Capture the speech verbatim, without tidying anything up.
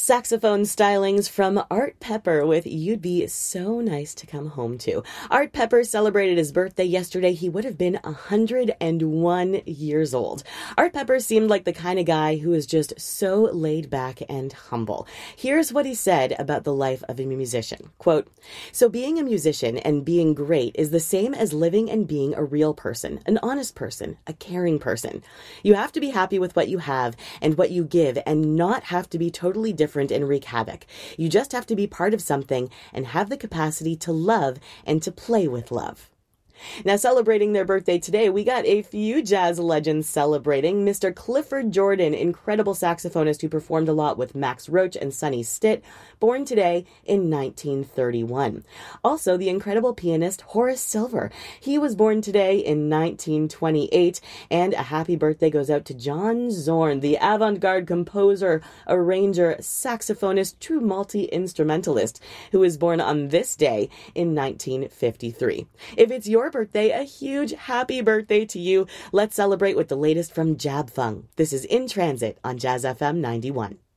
Saxophone stylings from Art Pepper with You'd Be So Nice to Come Home To. Art Pepper celebrated his birthday yesterday. He would have been one hundred one years old. Art Pepper seemed like the kind of guy who is just so laid back and humble. Here's what he said about the life of a musician. Quote, "So being a musician and being great is the same as living and being a real person, an honest person, a caring person. You have to be happy with what you have and what you give and not have to be totally different and wreak havoc. You just have to be part of something and have the capacity to love and to play with love." Now, celebrating their birthday today, we got a few jazz legends celebrating. Mister Clifford Jordan, incredible saxophonist who performed a lot with Max Roach and Sonny Stitt, born today in nineteen thirty-one. Also, the incredible pianist Horace Silver. He was born today in nineteen twenty-eight, and a happy birthday goes out to John Zorn, the avant-garde composer, arranger, saxophonist, true multi-instrumentalist, who was born on this day in nineteen fifty-three. If it's your birthday, a huge happy birthday to you. Let's celebrate with the latest from Jab Fung. This is In Transit on Jazz F M ninety-one.